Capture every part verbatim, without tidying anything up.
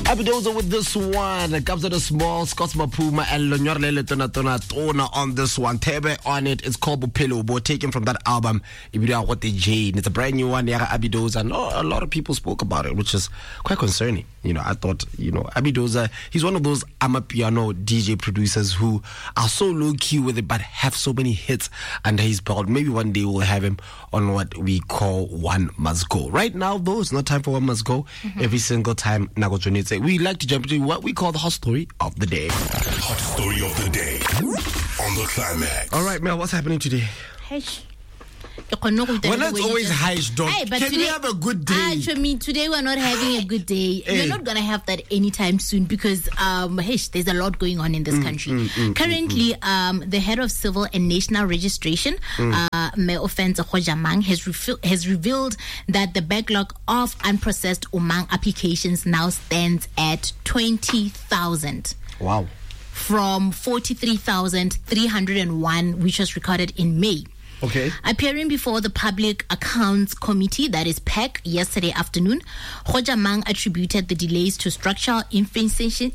Abidoza with this one. It comes at a small Scots Mapuma and Lonyorlele Tona Tona Tona on this one. Tebe on it. It's called Bupelo, but taken from that album. Ibida What the Jane. It's a brand new one. Yara Abidoza. No, a lot of people spoke about it, which is quite concerning. You know, I thought, you know, Abidoza, he's one of those Amapiano D J producers who are so low key with it, but have so many hits under his belt. Maybe one day we'll have him on what we call One Must Go. Right now, though, it's not time for One Must Go. Mm-hmm. Every single time Nago Jonitse, we like to jump into what we call the hot story of the day. Hot story of the day on the Climax. All right, Mel, what's happening today? Hey. Well, that's always high, dog. Hey, but Can today, we have a good day? Actually, today we're not having a good day. Hey. We're not going to have that anytime soon because um, hey, there's a lot going on in this Mm, country. mm, mm, Currently, mm, um, the head of Civil and National Registration, mm. uh, Mayor Ofenza Khojamang, has, refi- has revealed that the backlog of unprocessed Umang applications now stands at twenty thousand. Wow. From forty-three thousand three hundred one, which was recorded in May. Okay. Appearing before the Public Accounts Committee, that is P A C, yesterday afternoon, Khojamang attributed the delays to structural inefficiencies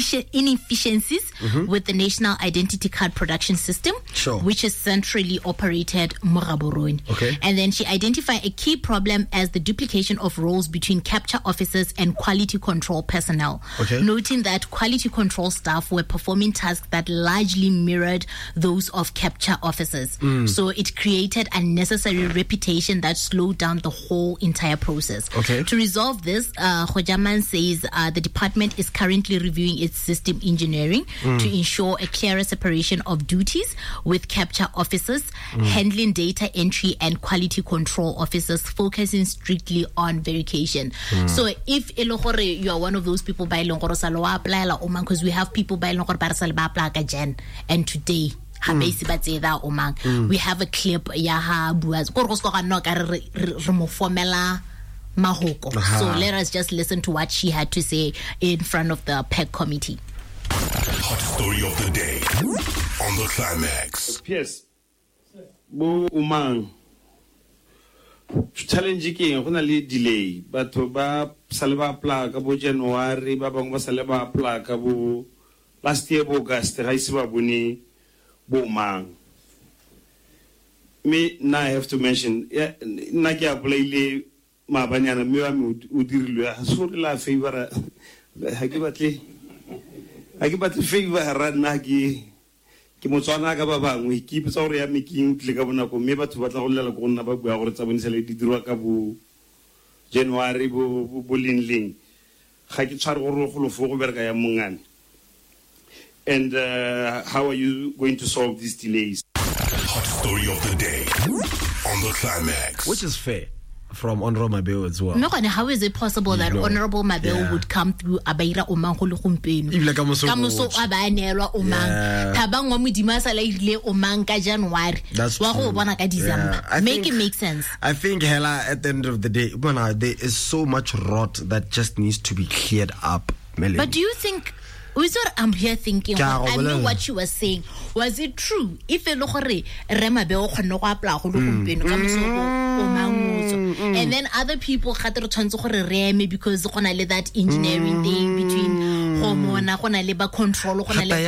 mm-hmm. with the National Identity Card Production System, sure. which is centrally operated Moraborone. Okay. And then she identified a key problem as the duplication of roles between capture officers and quality control personnel, okay. noting that quality control staff were performing tasks that largely mirrored those of capture officers. Mm. So it created unnecessary repetition that slowed down the whole entire process. Okay. To resolve this, uh, Khojamang says uh, the department is currently reviewing its system engineering mm. to ensure a clearer separation of duties with capture officers, mm. handling data entry, and quality control officers focusing strictly on verification. Mm. So if you are one of those people by because we have people by and today Mm. Mm. we have a clip ya buas so let us just listen to what she had to say in front of the P A C committee. Hot story of the day on the Climax. Yes. Bo Umang challenge ke gona le delay batho ba salba plaka bo January ba bang ba salba plaka bo last year bo August ga isiba bone Bomang. Me now I have to mention na ke apply mabanyana me wa me o dirilwe so la favor ha ke batle ha ke batle favor na ke ke motswana ka ba bangwe ke ipotsa gore ya making tle ka bona go me batho ba tla go lela go nna ba bua gore tsa bonisele di dirwa ka bo January bo bo linling ga ke tshware gore go lo fo go bereka ya mongane. And uh, how are you going to solve these delays? Hot story of the day on the Climax. Which is fair from Honorable Mabeo as well. No, how is it possible that no. Honorable Mabeo yeah. would come through Abaira Omang go le gompeno? Ibile ka moso. Ka moso a ba nelwa Omang. Thabang wa modima sa la ile Omang ka January. Wa go bona ka December. Yeah. Make think, it make sense. I think hela at the end of the day, bona, there is so much rot that just needs to be cleared up. Melanie. But do you think What I'm here thinking, well, I know what you were saying. Was it true? If you look at it, and then other people had to turn to Remy because of that engineering thing between hormone, control.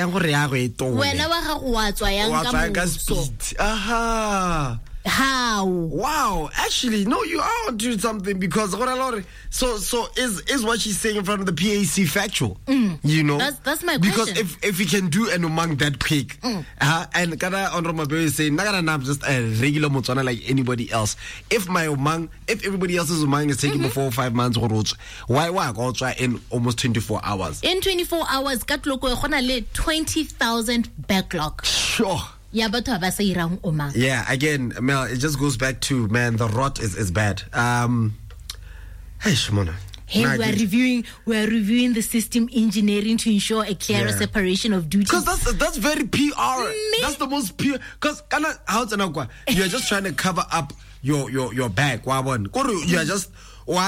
Aha. How? Wow. Actually, no, you are doing something because so so is is what she's saying in front of the P A C factual? Mm. You know, that's that's my because question. if if we can do an among that quick, mm. uh, and Kana Honorable Mabeo is saying, I'm just a regular Motswana like anybody else. If my umang, if everybody else's umang is taking mm-hmm. four or five months, why why go try in almost twenty-four hours? In twenty-four hours, got local twenty thousand backlog. Sure. Yeah, again, Mel, it just goes back to, man, the rot is, is bad. Um, hey, Shimona. Hey, nah, we're reviewing we're reviewing the system engineering to ensure a clearer yeah. separation of duties. Because that's that's very P R. Me? That's the most P R. Because you're just trying to cover up your your your bag. You're just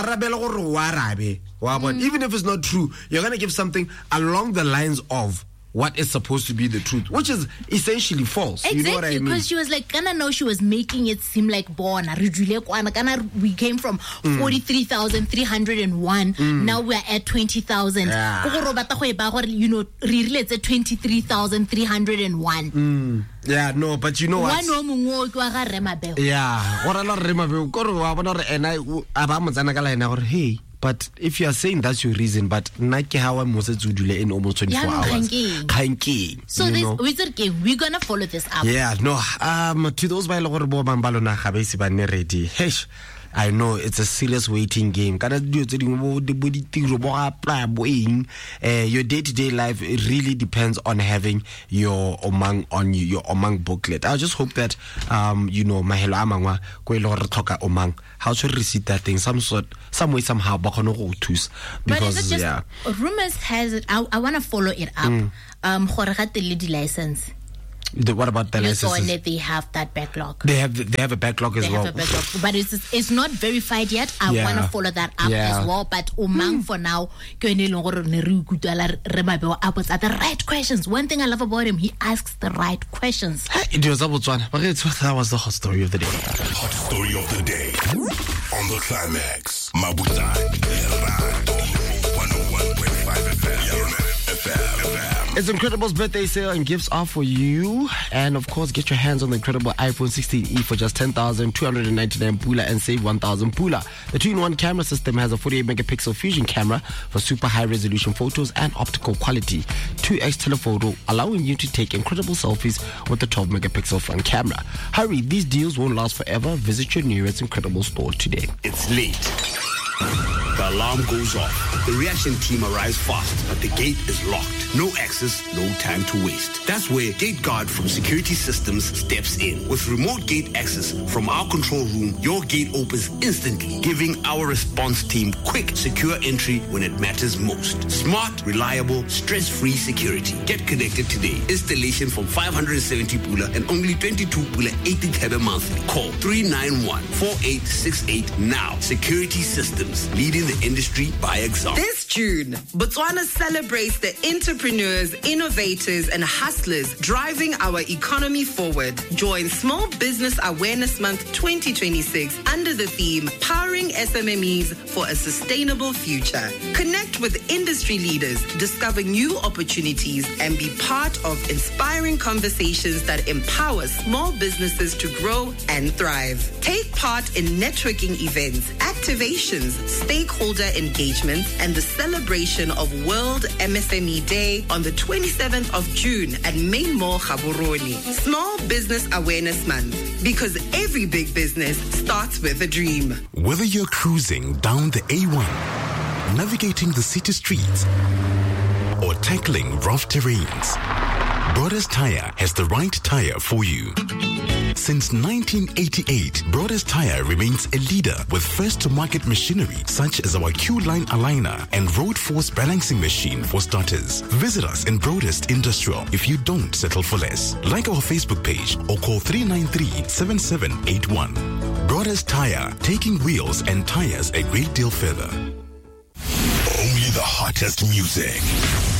mm. even if it's not true, you're gonna give something along the lines of what is supposed to be the truth, which is essentially false. Exactly, you know what I mean? Because she was like, Kana know she was making it seem like Bona, Kana we came from Mm. forty-three thousand three hundred one. Mm. Now we're at twenty thousand. Yeah. You know, really it's at twenty-three thousand three hundred one. Mm. Yeah, no, but you know what? Yeah, what I love remember, and I, I, hey. But if you are saying that's your reason, but Nike how I'm in almost twenty-four hours. So this we're gonna follow this up. Yeah, no. Um, to those by ready. I know it's a serious waiting game. Uh, your day-to-day life, it really depends on having your Omang on you, your Omang booklet. I just hope that um, you know, mahelo amangwa ko ile gore toka Omang. How to receive that thing? Some sort, some way, somehow. Because but is it just yeah. rumors has it? I, I want to follow it up. Mm. Um, license. The, what about the licenses? That they have that backlog. They have they have a backlog as they well. Have a backlog, but it's it's not verified yet. I yeah. want to follow that up yeah. as well. But Omang mm. for now, are the right questions. One thing I love about him, he asks the right questions. It was about one. That was the hot story of the day. Hot story of the day on the Climax. Mabuza, one oh one point five F M. It's Incredible's birthday sale and gifts are for you. And of course, get your hands on the incredible iPhone sixteen e for just ten thousand two hundred ninety-nine pula and save one thousand pula. The two in one camera system has a forty-eight megapixel fusion camera for super high resolution photos and optical quality. two X telephoto, allowing you to take incredible selfies with the twelve megapixel front camera. Hurry, these deals won't last forever. Visit your nearest Incredible store today. It's late. The alarm goes off. The reaction team arrives fast, but the gate is locked. No access, no time to waste. That's where Gate Guard from Security Systems steps in. With remote gate access from our control room, your gate opens instantly, giving our response team quick, secure entry when it matters most. Smart, reliable, stress-free security. Get connected today. Installation from five hundred seventy pula and only twenty-two pula eighty thebe monthly. Call three nine one, four eight six eight now. Security Systems, leading the industry by example. This June, Botswana celebrates the entrepreneurs, innovators, and hustlers driving our economy forward. Join Small Business Awareness Month twenty twenty-six under the theme Powering S M M Es for a Sustainable Future. Connect with industry leaders, discover new opportunities, and be part of inspiring conversations that empower small businesses to grow and thrive. Take part in networking events, activations, stakeholder engagement, and the celebration of World M S M E Day on the twenty-seventh of June at Mainmore Gaborone. Small Business Awareness Month, because every big business starts with a dream. Whether you're cruising down the A one, navigating the city streets, or tackling rough terrains, Brothers Tire has the right tire for you. Since nineteen eighty-eight, Brothers Tire remains a leader with first-to-market machinery such as our Q-Line aligner and Road Force balancing machine for starters. Visit us in Broadest Industrial if you don't settle for less. Like our Facebook page or call three nine three, seven seven eight one. Brothers Tire, taking wheels and tires a great deal further. Only the hottest music.